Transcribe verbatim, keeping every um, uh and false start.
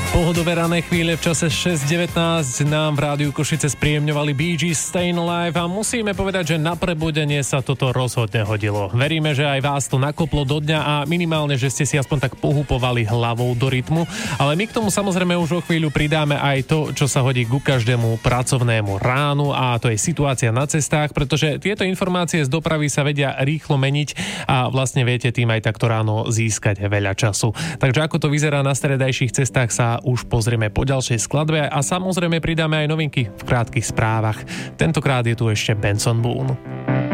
Pohodové rané chvíle v čase šesť devätnásť nám v rádiu Košice spríjemňovali Bee Gees Stayin' Alive a musíme povedať, že na prebudenie sa toto rozhodne hodilo. Veríme, že aj vás to nakoplo do dňa a minimálne, že ste si aspoň tak pohupovali hlavou do rytmu, ale my k tomu samozrejme už o chvíľu pridáme aj to, čo sa hodí ku každému pracovnému ránu, a to je situácia na cestách, pretože tieto informácie z dopravy sa vedia rýchlo meniť a vlastne viete tým aj takto ráno získať veľa času. Takže ako to vyzerá na stredajších cestách, sa už pozrieme po ďalšej skladbe a samozrejme pridáme aj novinky v krátkych správach. Tentokrát je tu ešte Benson Boone.